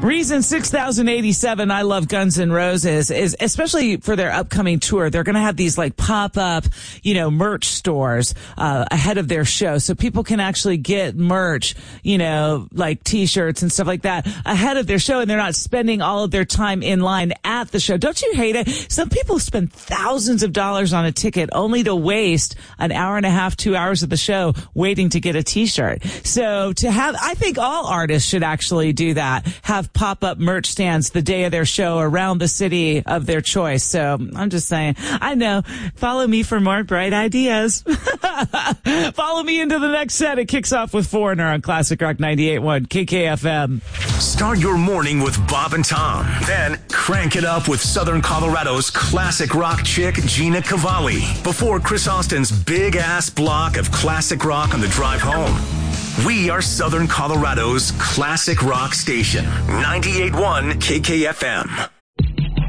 Reason 6087, I love Guns N' Roses, is especially for their upcoming tour. They're going to have these like pop-up, merch stores ahead of their show. So people can actually get merch, like t-shirts and stuff like that ahead of their show. And they're not spending all of their time in line at the show. Don't you hate it? Some people spend thousands of dollars on a ticket only to waste an hour and a half, 2 hours of the show waiting to get a t-shirt. So I think all artists should actually do that. Have pop-up merch stands the day of their show around the city of their choice. So I'm just saying, I know. Follow me for more bright ideas. Follow me into the next set. It kicks off with Foreigner on Classic Rock 98.1 KKFM. Start your morning with Bob and Tom. Then crank it up with Southern Colorado's classic rock chick, Gina Cavalli. Before Chris Austin's big-ass block of classic rock on the drive home. We are Southern Colorado's classic rock station, 98.1 KKFM.